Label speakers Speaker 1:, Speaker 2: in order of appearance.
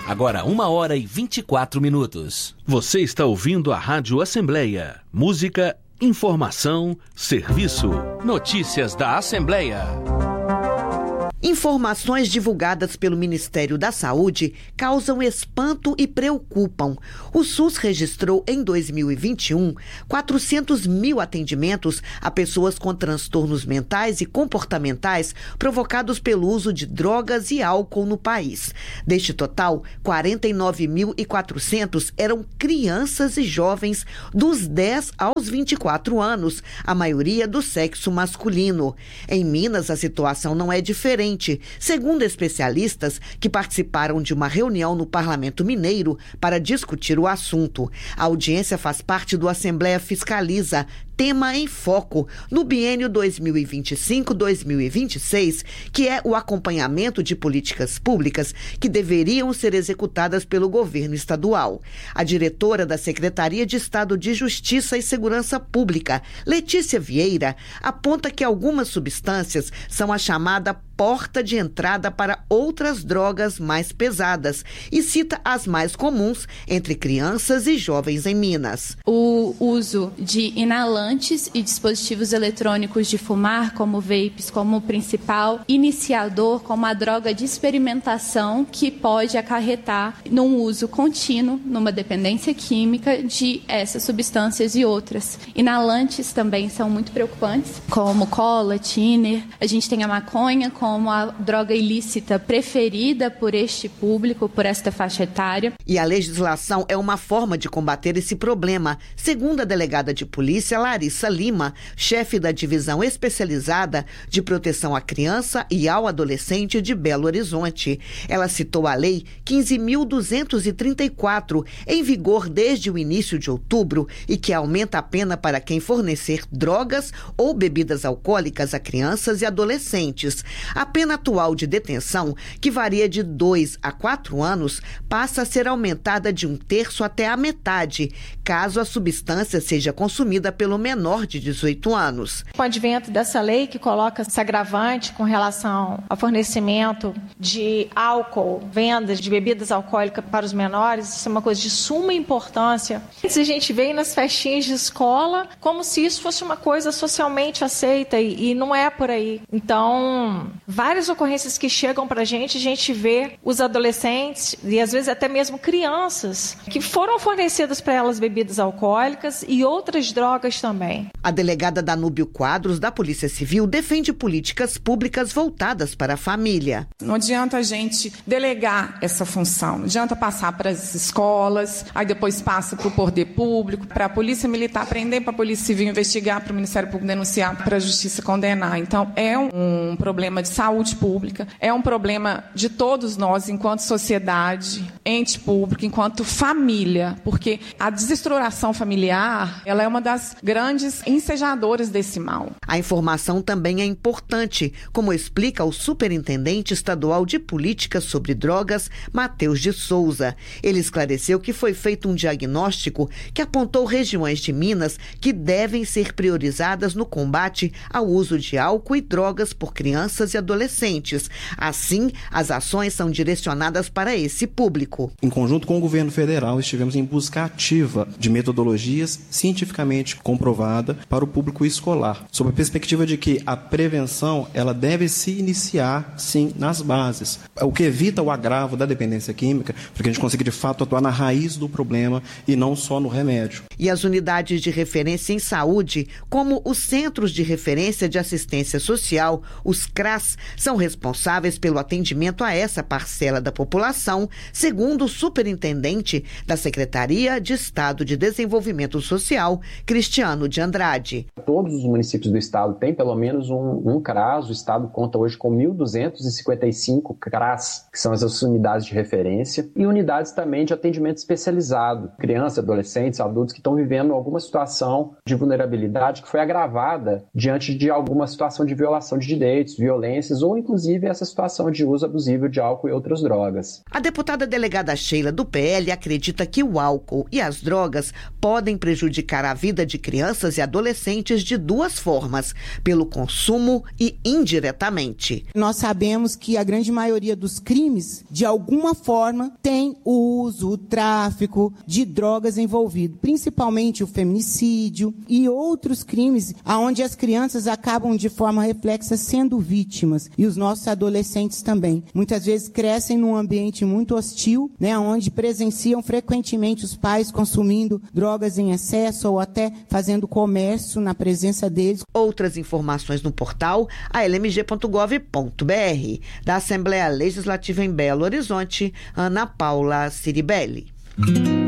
Speaker 1: Agora 1h24.
Speaker 2: Você está ouvindo a Rádio Assembleia. Música, informação, serviço. Notícias da Assembleia.
Speaker 3: Informações divulgadas pelo Ministério da Saúde causam espanto e preocupam. O SUS registrou em 2021 400 mil atendimentos a pessoas com transtornos mentais e comportamentais provocados pelo uso de drogas e álcool no país. Deste total, 49.400 eram crianças e jovens dos 10 aos 24 anos, a maioria do sexo masculino. Em Minas, a situação não é diferente. Segundo especialistas que participaram de uma reunião no Parlamento Mineiro para discutir o assunto. A audiência faz parte do Assembleia Fiscaliza, tema em foco no biênio 2025-2026, que é o acompanhamento de políticas públicas que deveriam ser executadas pelo governo estadual. A diretora da Secretaria de Estado de Justiça e Segurança Pública, Letícia Vieira, aponta que algumas substâncias são a chamada porta de entrada para outras drogas mais pesadas e cita as mais comuns entre crianças e jovens em Minas.
Speaker 4: O uso de inalantes e dispositivos eletrônicos de fumar, como vapes, como o principal iniciador, como a droga de experimentação que pode acarretar num uso contínuo, numa dependência química de essas substâncias e outras. Inalantes também são muito preocupantes, como cola, thinner. A gente tem a maconha como a droga ilícita preferida por este público, por esta faixa etária.
Speaker 3: E a legislação é uma forma de combater esse problema, segundo a delegada de polícia, Larissa Lima, chefe da Divisão Especializada de Proteção à Criança e ao Adolescente de Belo Horizonte. Ela citou a Lei 15.234, em vigor desde o início de outubro, e que aumenta a pena para quem fornecer drogas ou bebidas alcoólicas a crianças e adolescentes. A pena atual de detenção, que varia de 2 a 4 anos, passa a ser aumentada de 1/3 até a metade, caso a substância seja consumida pelo menor de 18 anos.
Speaker 5: Com o advento dessa lei que coloca esse agravante com relação ao fornecimento de álcool, vendas de bebidas alcoólicas para os menores, isso é uma coisa de suma importância. A gente vê nas festinhas de escola como se isso fosse uma coisa socialmente aceita e não é por aí. Então, várias ocorrências que chegam para a gente vê os adolescentes e às vezes até mesmo crianças que foram fornecidas para elas bebidas alcoólicas e outras drogas também.
Speaker 3: A delegada Danúbio Quadros, da Polícia Civil, defende políticas públicas voltadas para a família.
Speaker 6: Não adianta a gente delegar essa função, não adianta passar para as escolas, aí depois passa para o poder público, para a Polícia Militar prender, para a Polícia Civil investigar, para o Ministério Público denunciar, para a Justiça condenar. Então, é um problema de saúde pública, é um problema de todos nós, enquanto sociedade, ente público, enquanto família, porque a desestruturação familiar, ela é uma das grandes ensejadoras desse mal.
Speaker 3: A informação também é importante, como explica o superintendente estadual de políticas sobre drogas, Matheus de Souza. Ele esclareceu que foi feito um diagnóstico que apontou regiões de Minas que devem ser priorizadas no combate ao uso de álcool e drogas por crianças e adolescentes. Assim, as ações são direcionadas para esse público.
Speaker 7: Em conjunto com o governo federal, estivemos em busca ativa de metodologias cientificamente comprovadas para o público escolar, sob a perspectiva de que a prevenção ela deve se iniciar, sim, nas bases, o que evita o agravo da dependência química, para que a gente consiga, de fato, atuar na raiz do problema e não só no remédio.
Speaker 3: E as unidades de referência em saúde, como os Centros de Referência de Assistência Social, os CRAS, são responsáveis pelo atendimento a essa parcela da população, segundo o superintendente da Secretaria de Estado de Desenvolvimento Social, Cristiano de Andrade.
Speaker 8: Todos os municípios do estado têm pelo menos um CRAS. O estado conta hoje com 1.255 CRAS, que são as unidades de referência, e unidades também de atendimento especializado. Crianças, adolescentes, adultos que estão vivendo alguma situação de vulnerabilidade que foi agravada diante de alguma situação de violação de direitos, violências ou inclusive essa situação de uso abusivo de álcool e outras drogas.
Speaker 3: A deputada delegada Sheila, do PL, acredita que o álcool e as drogas podem prejudicar a vida de crianças crianças e adolescentes de duas formas, pelo consumo e indiretamente.
Speaker 1: Nós sabemos que a grande maioria dos crimes, de alguma forma, tem o uso, o tráfico de drogas envolvido, principalmente o feminicídio e outros crimes onde as crianças acabam de forma reflexa sendo vítimas, e os nossos adolescentes também. Muitas vezes crescem num ambiente muito hostil, onde presenciam frequentemente os pais consumindo drogas em excesso ou até fazendo comércio na presença deles.
Speaker 3: Outras informações no portal almg.gov.br. Da Assembleia Legislativa em Belo Horizonte, Ana Paula Ciribelli.